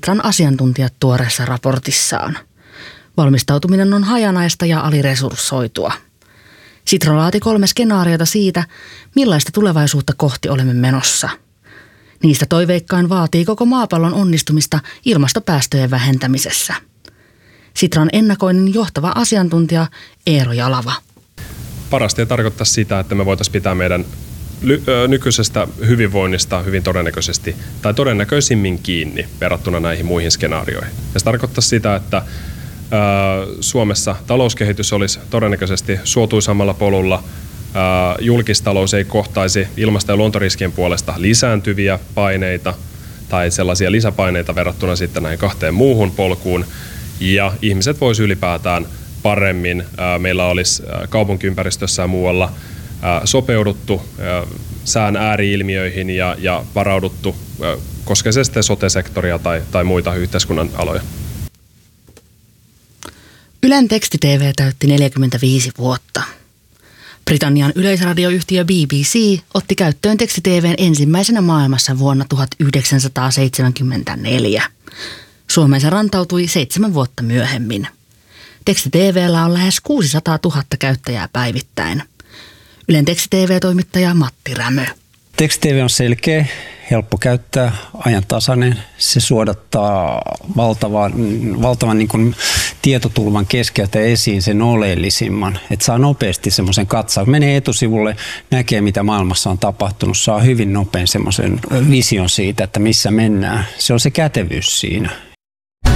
Sitran asiantuntijat tuoreessa raportissaan. Valmistautuminen on hajanaista ja aliresurssoitua. Sitra laati 3 skenaariota siitä, millaista tulevaisuutta kohti olemme menossa. Niistä toiveikkain vaatii koko maapallon onnistumista ilmastopäästöjen vähentämisessä. Sitran ennakoinnin johtava asiantuntija Eero Jalava. Parasta tarkoittaa sitä, että me voitaisiin pitää meidän nykyisestä hyvinvoinnista hyvin todennäköisesti tai todennäköisimmin kiinni verrattuna näihin muihin skenaarioihin. Ja se tarkoittaa sitä, että Suomessa talouskehitys olisi todennäköisesti suotuisammalla polulla, julkistalous ei kohtaisi ilmasto- ja luontoriskien puolesta lisääntyviä paineita tai sellaisia lisäpaineita verrattuna sitten näihin 2 muuhun polkuun, ja ihmiset voisi ylipäätään paremmin. Meillä olisi kaupunkiympäristössä ja muualla sopeuduttu sään ääriilmiöihin ja varauduttu, koskee se sitten sote-sektoria tai muita yhteiskunnan aloja. Ylen teksti-TV täytti 45 vuotta. Britannian yleisradioyhtiö BBC otti käyttöön teksti-TVn ensimmäisenä maailmassa vuonna 1974. Suomeen se rantautui 7 vuotta myöhemmin. Teksti-TV:llä on lähes 600 000 käyttäjää päivittäin. Ylen teksti-TV-toimittaja Matti Rämö. Teksti-TV on selkeä, helppo käyttää, ajantasainen. Se suodattaa valtavan niin kuin tietotulvan keskeltä esiin sen oleellisimman. Että saa nopeasti semmoisen katsauksen. Menee etusivulle, näkee mitä maailmassa on tapahtunut, saa hyvin nopein semmoisen vision siitä, että missä mennään. Se on se kätevyys siinä.